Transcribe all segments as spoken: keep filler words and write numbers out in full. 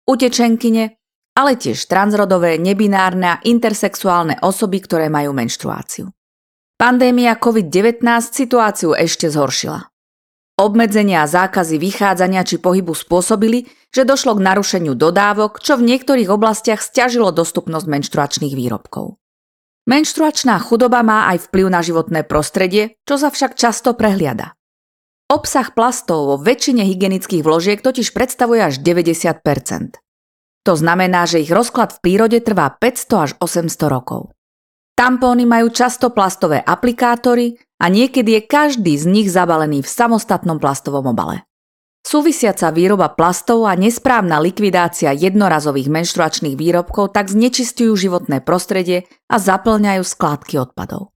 utečenkyne, ale tiež transrodové, nebinárne a intersexuálne osoby, ktoré majú menštruáciu. Pandémia covid devätnásť situáciu ešte zhoršila. Obmedzenia a zákazy vychádzania či pohybu spôsobili, že došlo k narušeniu dodávok, čo v niektorých oblastiach sťažilo dostupnosť menštruačných výrobkov. Menštruačná chudoba má aj vplyv na životné prostredie, čo sa však často prehliada. Obsah plastov vo väčšine hygienických vložiek totiž predstavuje až deväťdesiat percent. To znamená, že ich rozklad v prírode trvá päťsto až osemsto rokov. Tampóny majú často plastové aplikátory a niekedy je každý z nich zabalený v samostatnom plastovom obale. Súvisiaca výroba plastov a nesprávna likvidácia jednorazových menštruačných výrobkov tak znečisťujú životné prostredie a zaplňajú skládky odpadov.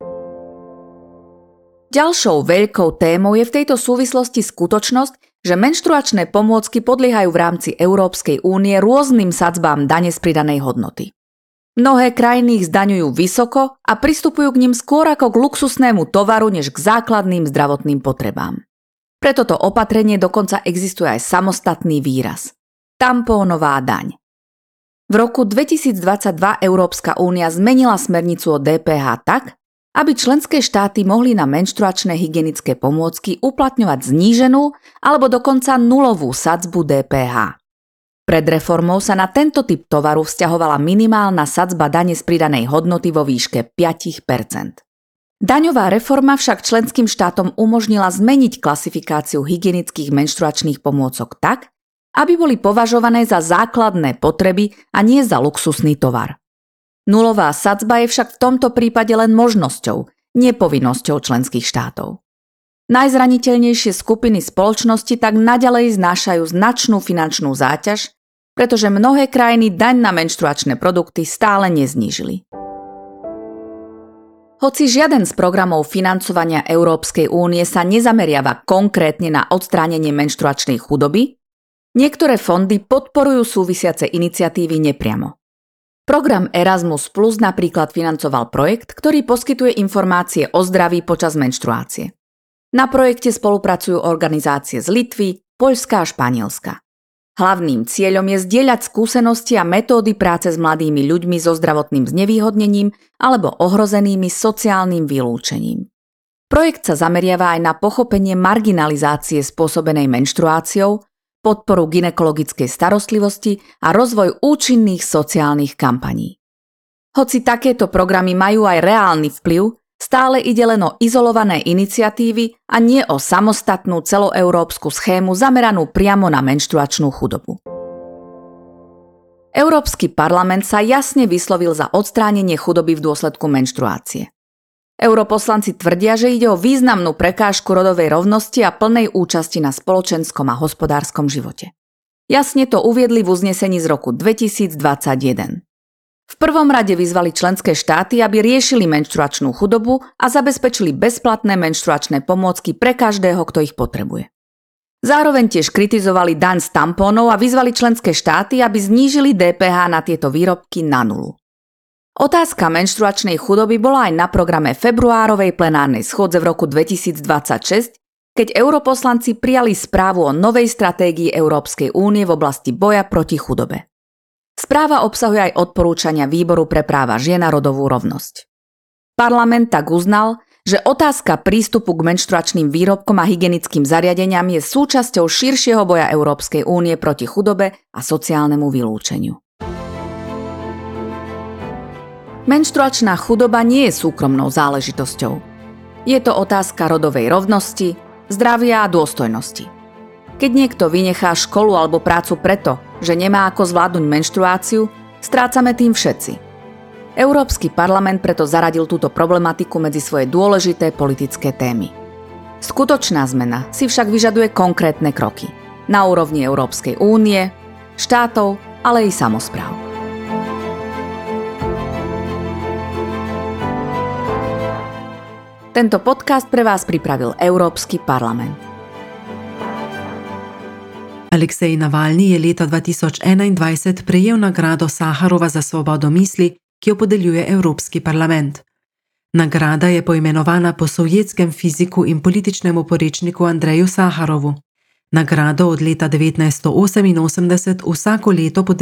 Ďalšou veľkou témou je v tejto súvislosti skutočnosť, že menštruačné pomôcky podliehajú v rámci Európskej únie rôznym sadzbám dane z pridanej hodnoty. Mnohé krajiny ich zdaňujú vysoko a pristupujú k nim skôr ako k luxusnému tovaru, než k základným zdravotným potrebám. Pre toto opatrenie dokonca existuje aj samostatný výraz – tampónová daň. V roku dvetisícdvadsaťdva Európska únia zmenila smernicu o dé pé há tak, aby členské štáty mohli na menštruačné hygienické pomôcky uplatňovať zníženú alebo dokonca nulovú sadzbu dé pé há. Pred reformou sa na tento typ tovaru vzťahovala minimálna sadzba dane z pridanej hodnoty vo výške päť percent. Daňová reforma však členským štátom umožnila zmeniť klasifikáciu hygienických menštruačných pomôcok tak, aby boli považované za základné potreby a nie za luxusný tovar. Nulová sadzba je však v tomto prípade len možnosťou, nie povinnosťou členských štátov. Najzraniteľnejšie skupiny spoločnosti tak naďalej znášajú značnú finančnú záťaž, pretože mnohé krajiny daň na menštruačné produkty stále neznížili. Hoci žiaden z programov financovania Európskej únie sa nezameriava konkrétne na odstránenie menštruačnej chudoby, niektoré fondy podporujú súvisiace iniciatívy nepriamo. Program Erasmus Plus napríklad financoval projekt, ktorý poskytuje informácie o zdraví počas menštruácie. Na projekte spolupracujú organizácie z Litvy, Poľska a Španielska. Hlavným cieľom je zdieľať skúsenosti a metódy práce s mladými ľuďmi so zdravotným znevýhodnením alebo ohrozenými sociálnym vylúčením. Projekt sa zameriava aj na pochopenie marginalizácie spôsobenej menštruáciou, podporu gynekologickej starostlivosti a rozvoj účinných sociálnych kampaní. Hoci takéto programy majú aj reálny vplyv, stále ide len o izolované iniciatívy a nie o samostatnú celoeurópsku schému zameranú priamo na menštruačnú chudobu. Európsky parlament sa jasne vyslovil za odstránenie chudoby v dôsledku menštruácie. Europoslanci tvrdia, že ide o významnú prekážku rodovej rovnosti a plnej účasti na spoločenskom a hospodárskom živote. Jasne to uviedli v uznesení z roku dvetisícdvadsaťjeden. V prvom rade vyzvali členské štáty, aby riešili menštruačnú chudobu a zabezpečili bezplatné menštruačné pomôcky pre každého, kto ich potrebuje. Zároveň tiež kritizovali daň z tampónov a vyzvali členské štáty, aby znížili dé pé há na tieto výrobky na nulu. Otázka menštruačnej chudoby bola aj na programe februárovej plenárnej schôdze v roku dvetisícdvadsaťšesť, keď europoslanci prijali správu o novej stratégii Európskej únie v oblasti boja proti chudobe. Správa obsahuje aj odporúčania Výboru pre práva žien a rodovú rovnosť. Parlament tak uznal, že otázka prístupu k menštruačným výrobkom a hygienickým zariadeniam je súčasťou širšieho boja Európskej únie proti chudobe a sociálnemu vylúčeniu. Menštruačná chudoba nie je súkromnou záležitosťou. Je to otázka rodovej rovnosti, zdravia a dôstojnosti. Keď niekto vynechá školu alebo prácu preto, že nemá ako zvládnuť menštruáciu, strácame tým všetci. Európsky parlament preto zaradil túto problematiku medzi svoje dôležité politické témy. Skutočná zmena si však vyžaduje konkrétne kroky na úrovni Európskej únie, štátov, ale i samospráv. Tento podcast pre vás pripravil Európsky parlament. Aleksej Navalny je leta dva tisoč enaindvajset prejel nagrado Saharova za svobodo misli, ki jo podeljuje Evropski parlament. Nagrada je poimenovana po sovjetskem fiziku in političnem oporečniku Andreju Saharovu. Nagrado od leta devetnajststo oseminosemdeset vsako leto